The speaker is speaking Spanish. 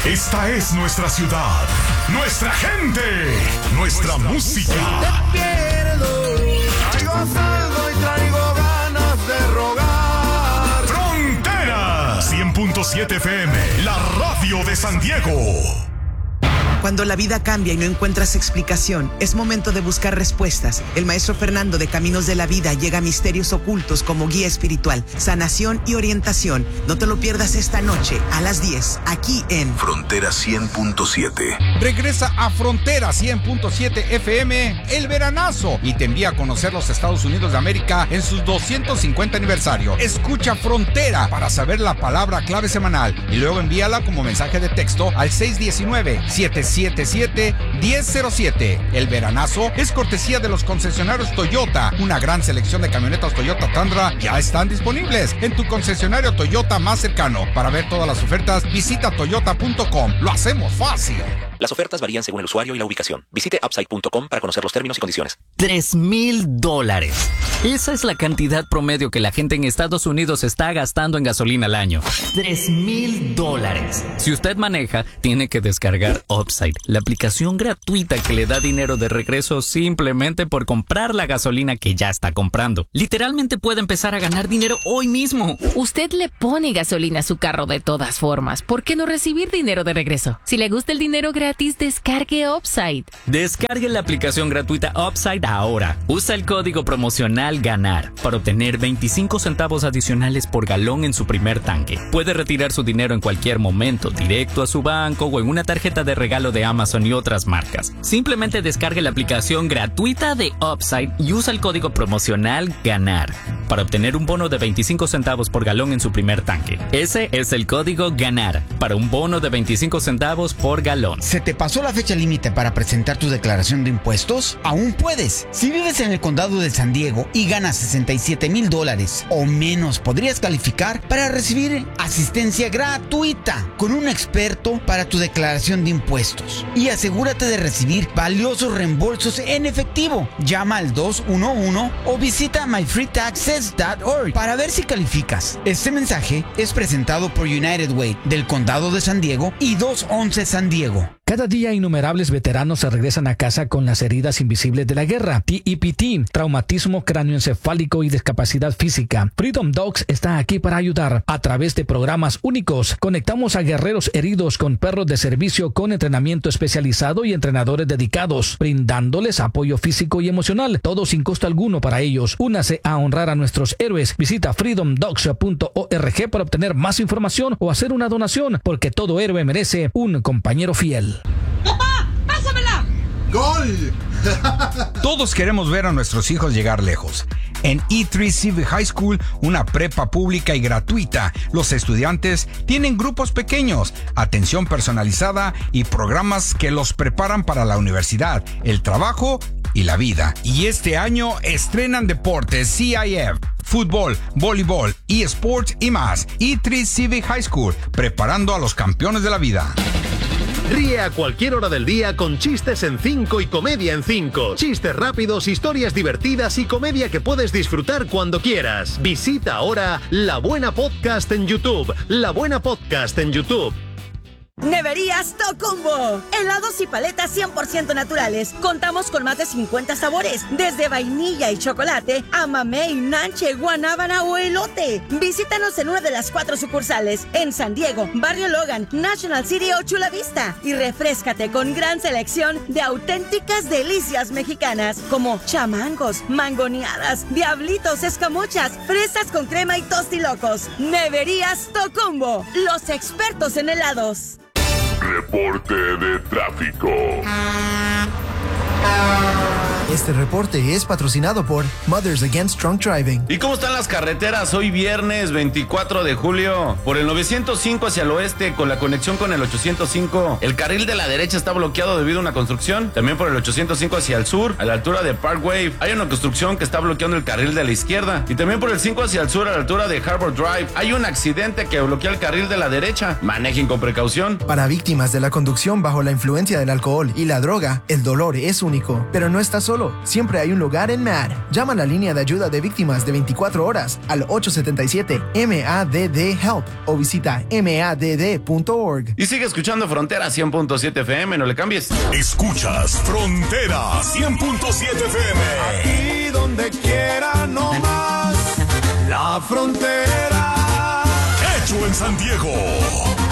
Esta es nuestra ciudad, nuestra gente, nuestra música. Te pierdo, traigo saldo y traigo ganas de rogar. Frontera 100.7 FM, la radio de San Diego. Cuando la vida cambia y no encuentras explicación, es momento de buscar respuestas. El maestro Fernando de Caminos de la Vida llega a misterios ocultos como guía espiritual, sanación y orientación. No te lo pierdas esta noche a las 10, aquí en Frontera 100.7. Regresa a Frontera 100.7 FM el veranazo y te envía a conocer los Estados Unidos de América en sus 250 aniversario. Escucha Frontera para saber la palabra clave semanal y luego envíala como mensaje de texto al 619-777-1007. El veranazo es cortesía de los concesionarios Toyota. Una gran selección de camionetas Toyota Tundra ya están disponibles en tu concesionario Toyota más cercano. Para ver todas las ofertas, visita toyota.com. Lo hacemos fácil. Las ofertas varían según el usuario y la ubicación. Visite upside.com para conocer los términos y condiciones. $3,000. Esa es la cantidad promedio que la gente en Estados Unidos está gastando en gasolina al año. $3,000. Si usted maneja, tiene que descargar Upside, la aplicación gratuita que le da dinero de regreso simplemente por comprar la gasolina que ya está comprando. Literalmente puede empezar a ganar dinero hoy mismo. Usted le pone gasolina a su carro de todas formas. ¿Por qué no recibir dinero de regreso? Si le gusta el dinero gratis, descargue Upside. Descargue la aplicación gratuita Upside ahora. Usa el código promocional GANAR para obtener 25 centavos adicionales por galón en su primer tanque. Puede retirar su dinero en cualquier momento, directo a su banco o en una tarjeta de regalo de Amazon y otras marcas. Simplemente descargue la aplicación gratuita de Upside y usa el código promocional GANAR para obtener un bono de 25 centavos por galón en su primer tanque. Ese es el código GANAR para un bono de 25 centavos por galón. ¿Se te pasó la fecha límite para presentar tu declaración de impuestos? Aún puedes. Si vives en el condado de San Diego y ganas $67,000 o menos, podrías calificar para recibir asistencia gratuita con un experto para tu declaración de impuestos. Y asegúrate de recibir valiosos reembolsos en efectivo. Llama al 211 o visita myfreetaxes.org para ver si calificas. Este mensaje es presentado por United Way del condado de San Diego y 211 San Diego. Cada día innumerables veteranos se regresan a casa con las heridas invisibles de la guerra, TEPT, traumatismo cráneoencefálico y discapacidad física. Freedom Dogs está aquí para ayudar. A través de programas únicos, conectamos a guerreros heridos con perros de servicio con entrenamiento especializado y entrenadores dedicados, brindándoles apoyo físico y emocional, todo sin costo alguno para ellos. Únase a honrar a nuestros héroes. Visita freedomdogs.org para obtener más información o hacer una donación, porque todo héroe merece un compañero fiel. ¡Papá! ¡Pásamela! ¡Gol! Todos queremos ver a nuestros hijos llegar lejos. En E3 Civic High School, una prepa pública y gratuita, los estudiantes tienen grupos pequeños, atención personalizada y programas que los preparan para la universidad, el trabajo y la vida. Y este año estrenan deportes CIF, fútbol, voleibol, eSports y más. E3 Civic High School, preparando a los campeones de la vida. Ríe a cualquier hora del día con Chistes en 5 y Comedia en 5. Chistes rápidos, historias divertidas y comedia que puedes disfrutar cuando quieras. Visita ahora La Buena Podcast en YouTube. La Buena Podcast en YouTube. Neverías Tocumbo. Helados y paletas 100% naturales. Contamos con más de 50 sabores, desde vainilla y chocolate a mamey, nanche, guanábana o elote. Visítanos en una de las 4 sucursales, en San Diego, Barrio Logan, National City o Chula Vista. Y refréscate con gran selección de auténticas delicias mexicanas, como chamangos, mangoneadas, diablitos, escamochas, fresas con crema y tostilocos. Neverías Tocumbo, los expertos en helados. Reporte de tráfico. Este reporte es patrocinado por Mothers Against Drunk Driving. ¿Y cómo están las carreteras hoy viernes 24 de julio? Por el 905 hacia el oeste, con la conexión con el 805, el carril de la derecha está bloqueado debido a una construcción. También por el 805 hacia el sur, a la altura de Parkway, hay una construcción que está bloqueando el carril de la izquierda. Y también por el 5 hacia el sur, a la altura de Harbor Drive, hay un accidente que bloquea el carril de la derecha. Manejen con precaución. Para víctimas de la conducción bajo la influencia del alcohol y la droga, el dolor es único, pero no está solo. solo. Siempre hay un lugar en MADD. Llama a la línea de ayuda de víctimas de 24 horas al 877-MADD-HELP o visita madd.org. Y sigue escuchando Frontera 100.7 FM, no le cambies. Escuchas Frontera 100.7 FM. Aquí donde quiera, no más. La Frontera. Hecho en San Diego.